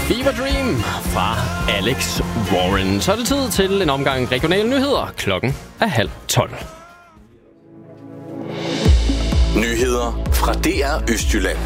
Fever Dream fra Alex Warren. Så er det tid til en omgang regionale nyheder. Klokken er 11:30. Nyheder fra DR Østjylland.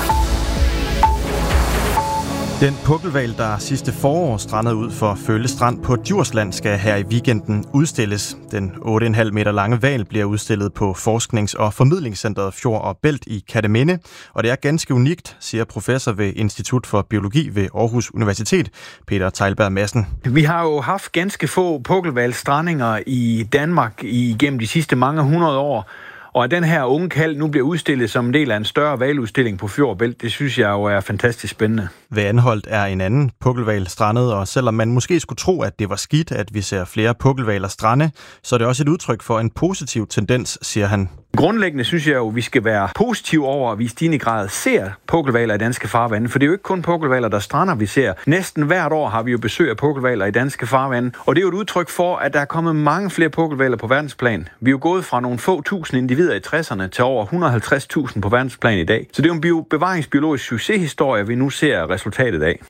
Den pukkelhval, der sidste forår strandede ud for Følle Strand på Djursland, skal her i weekenden udstilles. Den 8,5 meter lange hval bliver udstillet på Forsknings- og Formidlingscentret Fjord og Bælt i Kerteminde, og det er ganske unikt, siger professor ved Institut for Biologi ved Aarhus Universitet, Peter Teilberg Madsen. Vi har jo haft ganske få pukkelhvalstrandinger i Danmark igennem de sidste mange 100 år. Og at den her unge kalv nu bliver udstillet som en del af en større hvaludstilling på Fjord og Bælt, det synes jeg jo er fantastisk spændende. Ved Anholt er en anden pukkelhval strandet, og selvom man måske skulle tro, at det var skidt, at vi ser flere pukkelhvaler strande, så er det også et udtryk for en positiv tendens, siger han. Grundlæggende synes jeg jo, at vi skal være positive over, at vi i stigende grad ser pukkelhvaler i danske farvande. For det er jo ikke kun pukkelhvaler, der strander, vi ser. Næsten hvert år har vi jo besøg af pukkelhvaler i danske farvande. Og det er jo et udtryk for, at der er kommet mange flere pukkelhvaler på verdensplan. Vi er jo gået fra nogle få tusind individer i 60'erne til over 150.000 på verdensplan i dag. Så det er jo en bevaringsbiologisk succeshistorie, vi nu ser resultatet af.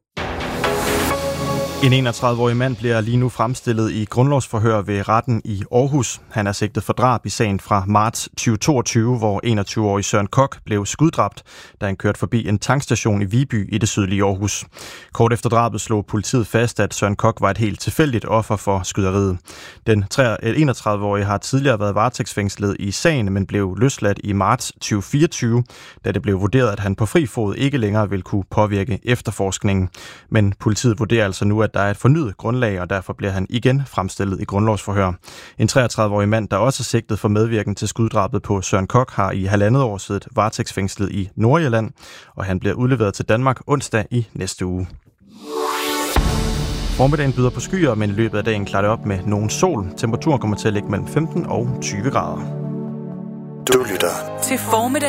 En 31-årig mand bliver lige nu fremstillet i grundlovsforhør ved retten i Aarhus. Han er sigtet for drab i sagen fra marts 2022, hvor 21-årig Søren Kok blev skuddræbt, da han kørte forbi en tankstation i Viby i det sydlige Aarhus. Kort efter drabet slog politiet fast, at Søren Kok var et helt tilfældigt offer for skyderiet. Den 31-årige har tidligere været varetægtsfængslet i sagen, men blev løsladt i marts 2024, da det blev vurderet, at han på fri fod ikke længere ville kunne påvirke efterforskningen. Men politiet vurderer altså nu, at der er et fornyet grundlag, og derfor bliver han igen fremstillet i grundlovsforhør. En 33-årig mand, der også er sigtet for medvirken til skuddrabet på Søren Kok, har i 1,5 år siddet varetægtsfængslet i Nordjylland, og han bliver udleveret til Danmark onsdag i næste uge. Formiddagen byder på skyer, men i løbet af dagen klarer det op med nogen sol. Temperaturen kommer til at ligge mellem 15 og 20 grader. Du lytter til formiddag.